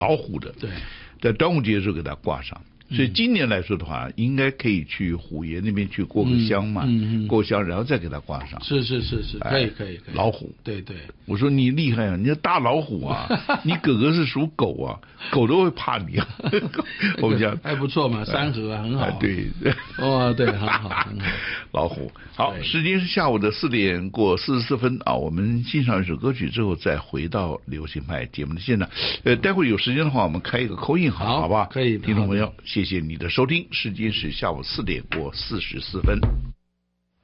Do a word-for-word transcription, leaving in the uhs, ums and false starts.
老虎的， 对， 在端午节的时候给它挂上。所以今年来说的话，应该可以去虎爷那边去过个香嘛，嗯嗯嗯、过香，然后再给它挂上。 是是是是，可以可以可以。 老虎， 对对， 我说你厉害啊，你是大老虎啊，你哥哥是属狗啊，狗都会怕你啊。我们讲还不错嘛，三合啊，很好、啊。 对， 哦对，很好很好。 老虎，好，时间是下午的四点过四十四分啊，我们欣赏一首歌曲之后，再回到流行派节目的现场。呃，待会有时间的话，我们开一个call in好，好吧？ 可以， 听众朋友，谢谢你的收听，时间是下午四点过四十四分。